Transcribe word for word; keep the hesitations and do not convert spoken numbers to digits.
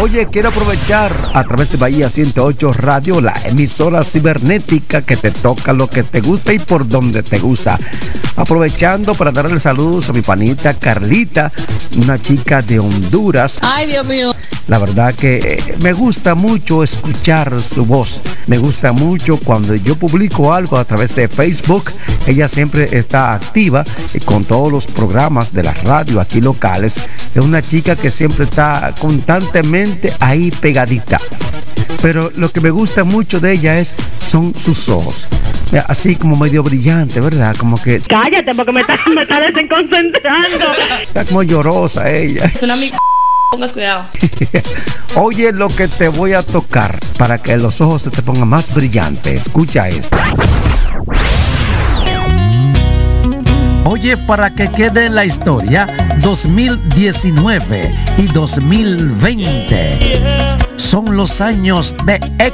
Oye, quiero aprovechar a través de Bahía ciento ocho Radio, la emisora cibernética que te toca lo que te gusta y por donde te gusta. Aprovechando para darle saludos a mi panita Carlita, una chica de Honduras. Ay, Dios mío. La verdad que eh, me gusta mucho escuchar su voz. Me gusta mucho cuando yo publico algo a través de Facebook. Ella siempre está activa eh, con todos los programas de la radio aquí locales. Es una chica que siempre está constantemente ahí pegadita. Pero lo que me gusta mucho de ella es son sus ojos. Así como medio brillante, ¿verdad? Como que... Cállate, porque me está, me está desconcentrando. Está como llorosa ella. Es una amiga. Pongas cuidado. Oye lo que te voy a tocar para que los ojos se te pongan más brillantes. Escucha esto. Oye, para que quede en la historia, dos mil diecinueve y dos mil veinte son los años de éxito.